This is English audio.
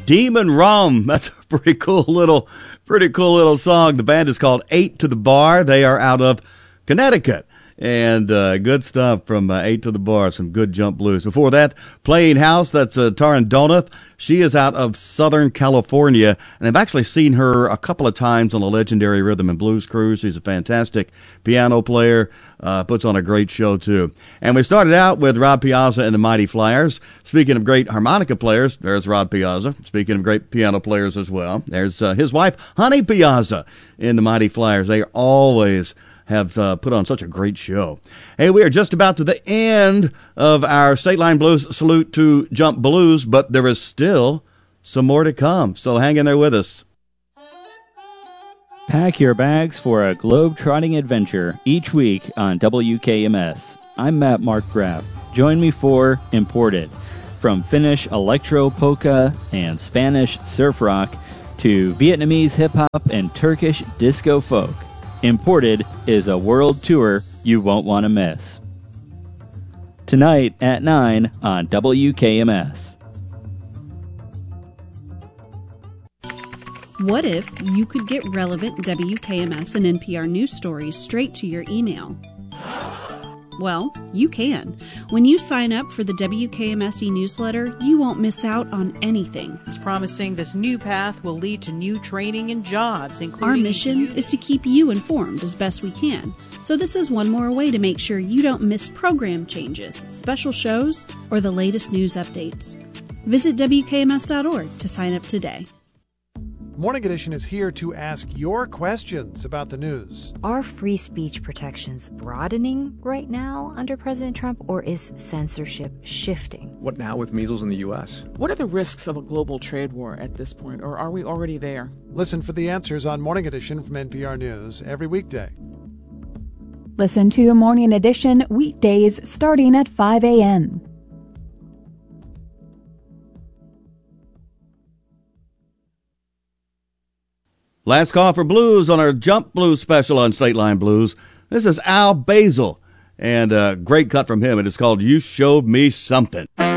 Demon Rum. That's a pretty cool little song. The band is called 8 to the Bar. They are out of Connecticut. And good stuff from 8 to the Bar, some good jump blues. Before that, Playing House, that's Taryn Donath. She is out of Southern California, and I've actually seen her a couple of times on the legendary Rhythm and Blues Cruise. She's a fantastic piano player, puts on a great show, too. And we started out with Rod Piazza and the Mighty Flyers. Speaking of great harmonica players, there's Rod Piazza. Speaking of great piano players as well, there's his wife, Honey Piazza, in the Mighty Flyers. They always have put on such a great show. Hey, we are just about to the end of our State Line Blues Salute to Jump Blues, but there is still some more to come, so hang in there with us. Pack your bags for a globe-trotting adventure each week on WKMS. I'm Matt Mark Graff. Join me for Imported. From Finnish electro polka and Spanish surf rock to Vietnamese hip-hop and Turkish disco folk, Imported is a world tour you won't want to miss. Tonight at 9 on WKMS. What if you could get relevant WKMS and NPR news stories straight to your email? Well, you can. When you sign up for the WKMS e-newsletter, you won't miss out on anything. It's promising this new path will lead to new training and jobs, including... Our mission is to keep you informed as best we can. So this is one more way to make sure you don't miss program changes, special shows, or the latest news updates. Visit WKMS.org to sign up today. Morning Edition is here to ask your questions about the news. Are free speech protections broadening right now under President Trump, or is censorship shifting? What now with measles in the U.S.? What are the risks of a global trade war at this point, or are we already there? Listen for the answers on Morning Edition from NPR News every weekday. Listen to Morning Edition weekdays starting at 5 a.m. Last call for blues on our Jump Blues special on State Line Blues. This is Al Basil, and a great cut from him. It is called You Showed Me Something.